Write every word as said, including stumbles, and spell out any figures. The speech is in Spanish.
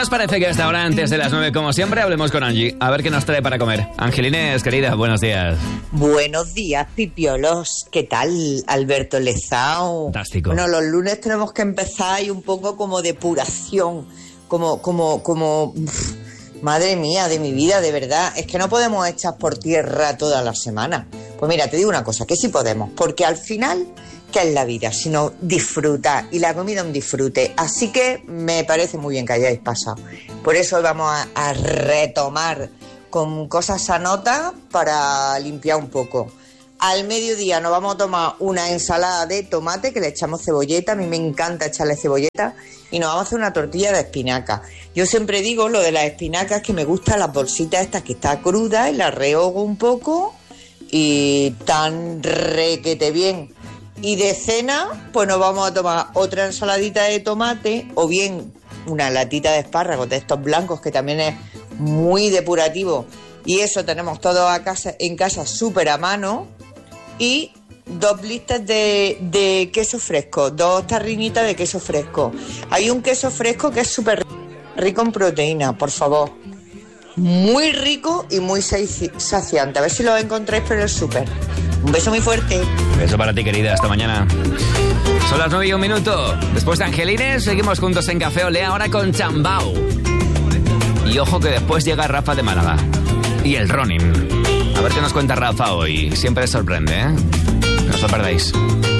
os parece que hasta ahora, antes de las nueve, como siempre, hablemos con Angie? A ver qué nos trae para comer. Angelines, querida, buenos días. Buenos días, pipiolos. ¿Qué tal, Alberto Lezao? Fantástico. Bueno, los lunes tenemos que empezar y un poco como depuración, como, como, como... Uf, madre mía, de mi vida, de verdad. Es que no podemos echar por tierra toda la semana. Pues mira, te digo una cosa, que sí podemos, porque al final... ¿Qué es la vida? Sino disfrutar, y la comida un disfrute. Así que me parece muy bien que hayáis pasado. Por eso hoy vamos a, a retomar con cosas sanotas para limpiar un poco. Al mediodía nos vamos a tomar una ensalada de tomate que le echamos cebolleta. A mí me encanta echarle cebolleta. Y nos vamos a hacer una tortilla de espinaca. Yo siempre digo lo de las espinacas, que me gustan las bolsitas estas que está cruda, y las rehogo un poco y tan requete bien. Y de cena, pues nos vamos a tomar otra ensaladita de tomate, o bien una latita de espárragos de estos blancos, que también es muy depurativo. Y eso tenemos todo a casa, en casa súper a mano. Y dos blister de, de queso fresco, dos tarrinitas de queso fresco. Hay un queso fresco que es súper rico en proteína, por favor. Muy rico y muy saciante. A ver si lo encontráis por el súper. Un beso muy fuerte. Beso para ti, querida. Hasta mañana. Son las nueve y un minuto. Después de Angelines, seguimos juntos en Café Olé, ahora con Chambao. Y ojo que después llega Rafa de Málaga. Y el Ronin. A ver qué nos cuenta Rafa hoy. Siempre sorprende, ¿eh? No os lo perdáis.